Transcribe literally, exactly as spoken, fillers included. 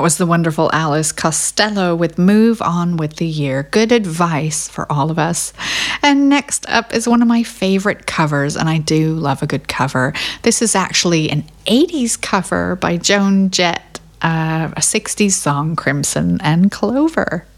was the wonderful Alice Costello with Move On With The Year. Good advice for all of us. And next up is one of my favorite covers, and I do love a good cover. This is actually an eighties cover by Joan Jett, uh, a sixties song, Crimson and Clover.